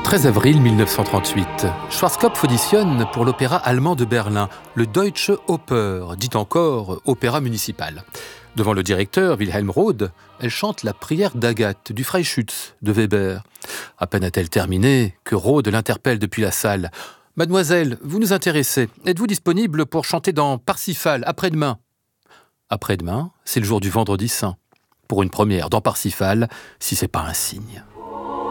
13 avril 1938, Schwarzkopf auditionne pour l'opéra allemand de Berlin, le Deutsche Oper, dit encore opéra municipal. Devant le directeur, Wilhelm Rode, elle chante la prière d'Agathe du Freischütz de Weber. À peine a-t-elle terminé que Rode l'interpelle depuis la salle. « Mademoiselle, vous nous intéressez. Êtes-vous disponible pour chanter dans Parsifal après-demain ?» Après-demain, c'est le jour du vendredi saint. Pour une première dans Parsifal, si c'est pas un signe.